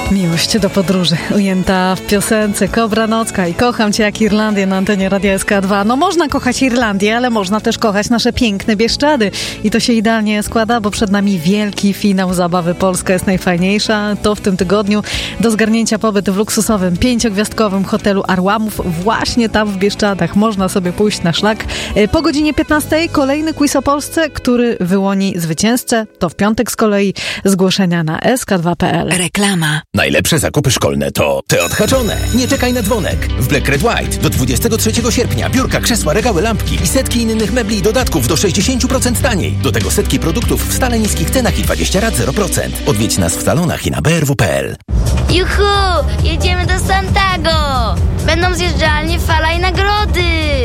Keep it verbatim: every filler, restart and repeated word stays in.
Miłość do podróży ujęta w piosence Kobra Nocka i Kocham Cię jak Irlandię na antenie Radia S K dwa. No można kochać Irlandię, ale można też kochać nasze piękne Bieszczady. I to się idealnie składa, bo przed nami wielki finał zabawy Polska jest najfajniejsza. To w tym tygodniu do zgarnięcia pobyt w luksusowym, pięciogwiazdkowym hotelu Arłamów. Właśnie tam w Bieszczadach można sobie pójść na szlak. Po godzinie piętnastej kolejny quiz o Polsce, który wyłoni zwycięzcę. To w piątek z kolei zgłoszenia na S K dwa kropka P L. Reklama. Najlepsze zakupy szkolne to te odhaczone. Nie czekaj na dzwonek. W Black Red White do dwudziestego trzeciego sierpnia biurka, krzesła, regały, lampki i setki innych mebli i dodatków do sześćdziesiąt procent taniej. Do tego setki produktów w stale niskich cenach i dwadzieścia rat zero procent. Odwiedź nas w salonach i na b r w kropka p l. Juhu! Jedziemy do Santago! Będą zjeżdżalnie, fala i nagrody!